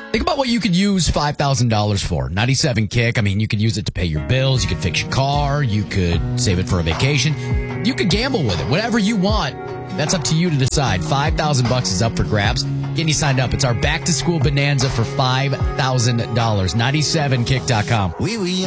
Think about what you could use $5,000 for. 97 Kick. I mean, you could use it to pay your bills. You could fix your car. You could save it for a vacation. You could gamble with it. Whatever you want. That's up to you to decide. $5,000 is up for grabs. Getting you signed up. It's our back to school bonanza for $5,000. 97kick.com.